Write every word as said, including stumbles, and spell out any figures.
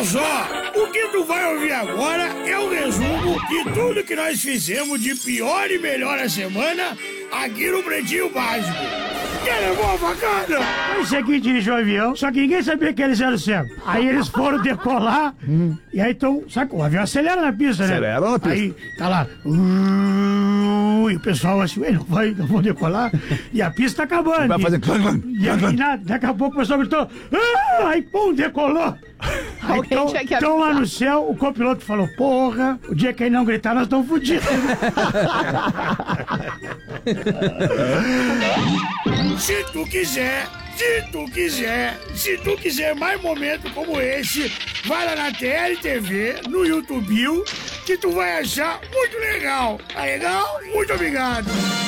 Olha só, o que tu vai ouvir agora é um resumo de tudo que nós fizemos de pior e melhor a semana aqui no Pretinho Básico. Quer levar a facada? Esse aqui dirigiu o avião, só que ninguém sabia que eles eram cegos. Aí eles foram decolar, hum. e aí então, sabe, o avião acelera na pista, né? Acelera na pista. Aí tá lá, uh, e o pessoal assim, não vai, não vou decolar, e a pista tá acabando. Vai fazer clang, clang, E aí, na, daqui a pouco o pessoal gritou, ah, aí pum, decolou. Aí, então, então lá no céu, o copiloto falou, porra, o dia que ele não gritar, nós estamos fodidos. Se tu quiser, se tu quiser, se tu quiser mais momentos como esse, vai lá na T L T V, no YouTube, que tu vai achar muito legal. Tá legal? Muito obrigado.